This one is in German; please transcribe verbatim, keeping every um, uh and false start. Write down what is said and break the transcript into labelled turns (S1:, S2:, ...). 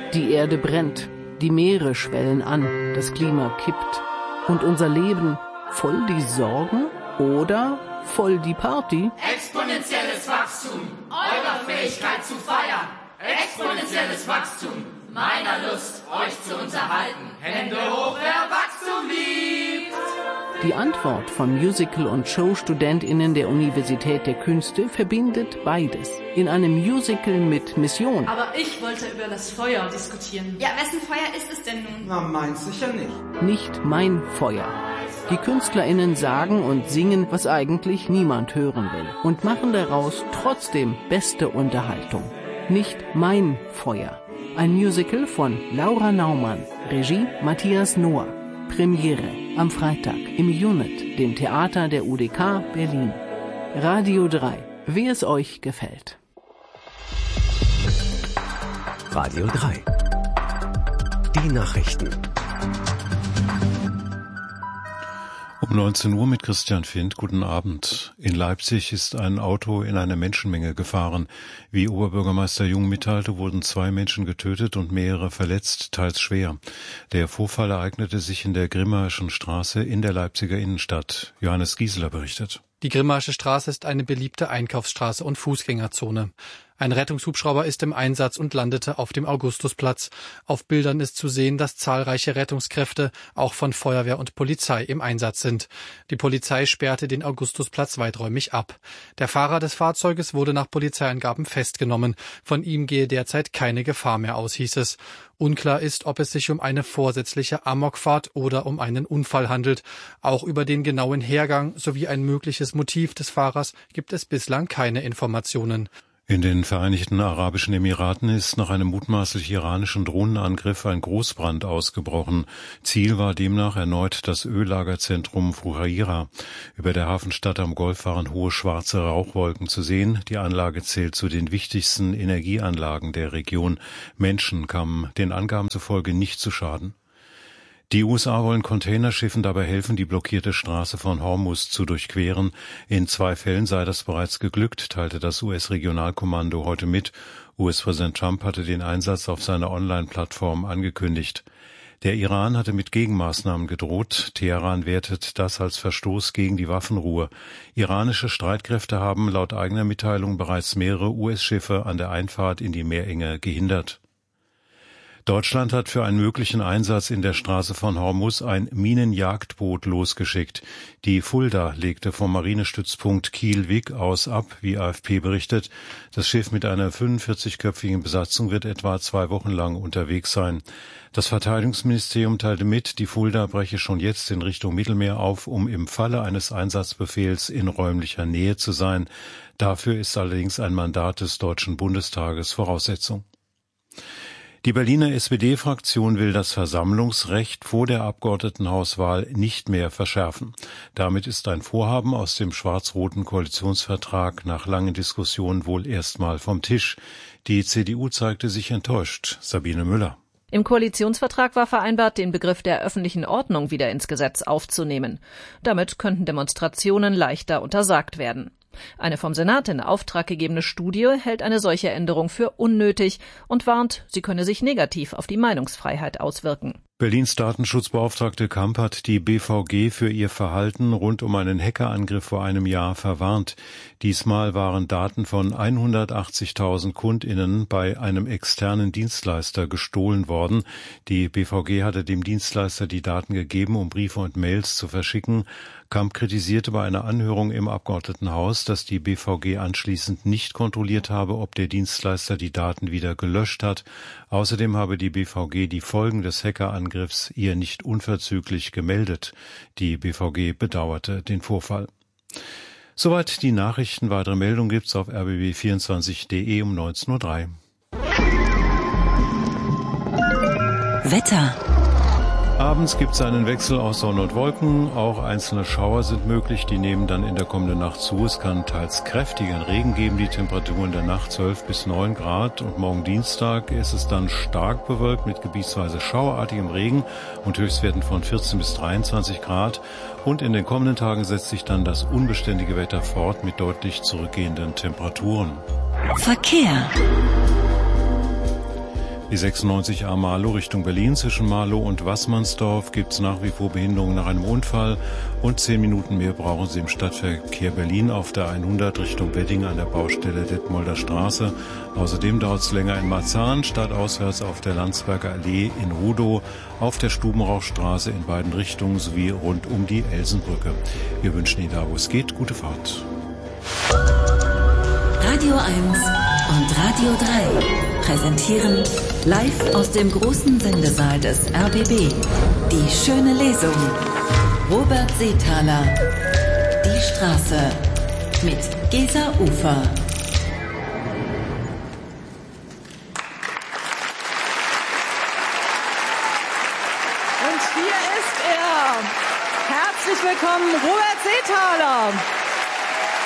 S1: Die Erde brennt, die Meere schwellen an, das Klima kippt. Und unser Leben voll die Sorgen oder voll die Party?
S2: Exponentielles Wachstum, eurer Fähigkeit zu feiern. Exponentielles Wachstum, meiner Lust, euch zu unterhalten. Hände hoch, wer Wachstum liebt.
S1: Die Antwort von Musical- und Show-StudentInnen der Universität der Künste verbindet beides. In einem Musical mit Mission.
S3: Aber ich wollte über das Feuer diskutieren.
S4: Ja, wessen Feuer ist es denn nun?
S5: Na, meins sicher nicht.
S1: Nicht mein Feuer. Die KünstlerInnen sagen und singen, was eigentlich niemand hören will. Und machen daraus trotzdem beste Unterhaltung. Nicht mein Feuer. Ein Musical von Laura Naumann. Regie Matthias Noah. Premiere am Freitag im Unit, dem Theater der U D K Berlin. Radio drei, wie es euch gefällt.
S6: Radio drei. Die Nachrichten.
S7: Um neunzehn Uhr mit Christian Findt. Guten Abend. In Leipzig ist ein Auto in eine Menschenmenge gefahren. Wie Oberbürgermeister Jung mitteilte, wurden zwei Menschen getötet und mehrere verletzt, teils schwer. Der Vorfall ereignete sich in der Grimmaischen Straße in der Leipziger Innenstadt. Johannes Gieseler berichtet.
S8: Die Grimmaische Straße ist eine beliebte Einkaufsstraße und Fußgängerzone. Ein Rettungshubschrauber ist im Einsatz und landete auf dem Augustusplatz. Auf Bildern ist zu sehen, dass zahlreiche Rettungskräfte, auch von Feuerwehr und Polizei, im Einsatz sind. Die Polizei sperrte den Augustusplatz weiträumig ab. Der Fahrer des Fahrzeuges wurde nach Polizeiangaben festgenommen. Von ihm gehe derzeit keine Gefahr mehr aus, hieß es. Unklar ist, ob es sich um eine vorsätzliche Amokfahrt oder um einen Unfall handelt. Auch über den genauen Hergang sowie ein mögliches Motiv des Fahrers gibt es bislang keine Informationen.
S7: In den Vereinigten Arabischen Emiraten ist nach einem mutmaßlich iranischen Drohnenangriff ein Großbrand ausgebrochen. Ziel war demnach erneut das Öllagerzentrum Fujairah. Über der Hafenstadt am Golf waren hohe schwarze Rauchwolken zu sehen. Die Anlage zählt zu den wichtigsten Energieanlagen der Region. Menschen kamen den Angaben zufolge nicht zu Schaden. Die U S A wollen Containerschiffen dabei helfen, die blockierte Straße von Hormuz zu durchqueren. In zwei Fällen sei das bereits geglückt, teilte das U S-Regionalkommando heute mit. U S-Präsident Trump hatte den Einsatz auf seiner Online-Plattform angekündigt. Der Iran hatte mit Gegenmaßnahmen gedroht. Teheran wertet das als Verstoß gegen die Waffenruhe. Iranische Streitkräfte haben laut eigener Mitteilung bereits mehrere U S-Schiffe an der Einfahrt in die Meerenge gehindert. Deutschland hat für einen möglichen Einsatz in der Straße von Hormuz ein Minenjagdboot losgeschickt. Die Fulda legte vom Marinestützpunkt Kiel-Wick aus ab, wie A F P berichtet. Das Schiff mit einer fünfundvierzigköpfigen Besatzung wird etwa zwei Wochen lang unterwegs sein. Das Verteidigungsministerium teilte mit, die Fulda breche schon jetzt in Richtung Mittelmeer auf, um im Falle eines Einsatzbefehls in räumlicher Nähe zu sein. Dafür ist allerdings ein Mandat des Deutschen Bundestages Voraussetzung. Die Berliner S P D-Fraktion will das Versammlungsrecht vor der Abgeordnetenhauswahl nicht mehr verschärfen. Damit ist ein Vorhaben aus dem schwarz-roten Koalitionsvertrag nach langen Diskussionen wohl erstmal vom Tisch. Die C D U zeigte sich enttäuscht. Sabine Müller.
S9: Im Koalitionsvertrag war vereinbart, den Begriff der öffentlichen Ordnung wieder ins Gesetz aufzunehmen. Damit könnten Demonstrationen leichter untersagt werden. Eine vom Senat in Auftrag gegebene Studie hält eine solche Änderung für unnötig und warnt, sie könne sich negativ auf die Meinungsfreiheit auswirken.
S7: Berlins Datenschutzbeauftragte Kamp hat die B V G für ihr Verhalten rund um einen Hackerangriff vor einem Jahr verwarnt. Diesmal waren Daten von hundertachtzigtausend KundInnen bei einem externen Dienstleister gestohlen worden. Die B V G hatte dem Dienstleister die Daten gegeben, um Briefe und Mails zu verschicken. Kamp kritisierte bei einer Anhörung im Abgeordnetenhaus, dass die B V G anschließend nicht kontrolliert habe, ob der Dienstleister die Daten wieder gelöscht hat. Außerdem habe die B V G die Folgen des Hackerangriffs ihr nicht unverzüglich gemeldet. Die B V G bedauerte den Vorfall. Soweit die Nachrichten. Weitere Meldungen gibt's auf r b b vierundzwanzig punkt d e um neunzehn Uhr drei.
S10: Wetter.
S7: Abends gibt es einen Wechsel aus Sonne und Wolken. Auch einzelne Schauer sind möglich. Die nehmen dann in der kommenden Nacht zu. Es kann teils kräftigen Regen geben. Die Temperaturen der Nacht zwölf bis neun Grad. Und morgen Dienstag ist es dann stark bewölkt mit gebietsweise schauerartigem Regen und Höchstwerten von vierzehn bis dreiundzwanzig Grad. Und in den kommenden Tagen setzt sich dann das unbeständige Wetter fort mit deutlich zurückgehenden Temperaturen.
S10: Verkehr.
S7: Die sechsundneunzig A Marlow Richtung Berlin zwischen Marlow und Wassmannsdorf gibt es nach wie vor Behinderungen nach einem Unfall und zehn Minuten mehr brauchen Sie im Stadtverkehr Berlin auf der hundert Richtung Wedding an der Baustelle Detmolder Straße. Außerdem dauert es länger in Marzahn, stadtauswärts auf der Landsberger Allee in Rudow, auf der Stubenrauchstraße in beiden Richtungen sowie rund um die Elsenbrücke. Wir wünschen Ihnen da, wo es geht, gute Fahrt.
S10: Radio eins und Radio drei präsentieren live aus dem großen Sendesaal des R B B die schöne Lesung. Robert Seethaler, Die Straße mit Gesa Ufer.
S5: Und hier ist er. Herzlich willkommen, Robert Seethaler.